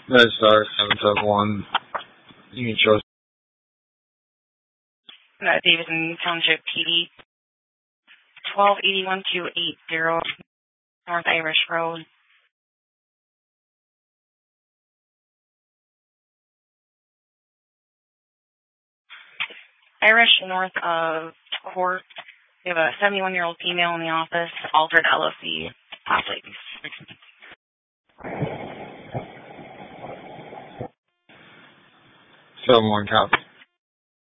Star 771. You can show. Davidson Township PD 1281-280 North Irish Road. Irish north of Court. We have a 71-year-old female in the office, altered LOC. Please. 7-1 copy.